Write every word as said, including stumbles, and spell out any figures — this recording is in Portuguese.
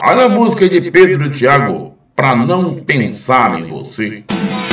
Olha a música de Pedro e Thiago, Pra Não Pensar em Você.